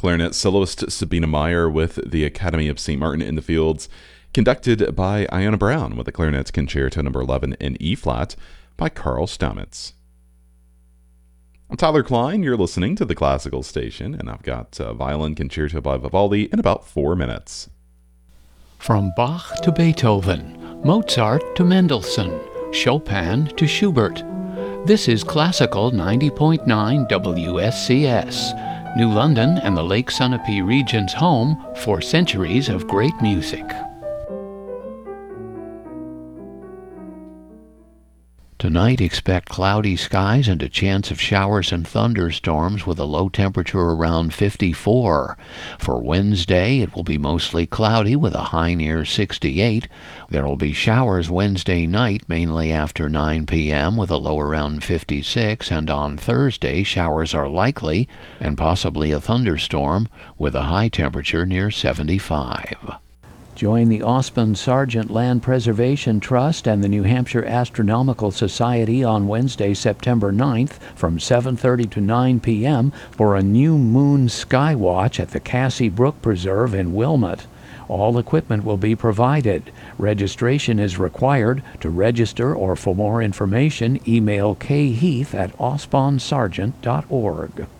clarinet soloist Sabina Meyer with the Academy of St. Martin in the Fields, conducted by Iona Brown with the Clarinet Concerto No. 11 in E-flat by Carl Stamitz. I'm Tyler Klein. You're listening to the Classical Station, and I've got Violin Concerto by Vivaldi in about 4 minutes. From Bach to Beethoven, Mozart to Mendelssohn, Chopin to Schubert. This is Classical 90.9 WSCS, New London and the Lake Sunapee region's home for centuries of great music. Tonight, expect cloudy skies and a chance of showers and thunderstorms with a low temperature around 54. For Wednesday, it will be mostly cloudy with a high near 68. There will be showers Wednesday night, mainly after 9 p.m. with a low around 56. And on Thursday, showers are likely and possibly a thunderstorm with a high temperature near 75. Join the Osmond Sargent Land Preservation Trust and the New Hampshire Astronomical Society on Wednesday, September 9th from 7:30 to 9 p.m. for a new moon sky watch at the Cassie Brook Preserve in Wilmot. All equipment will be provided. Registration is required. To register or for more information, email kheath@osmondsargent.org.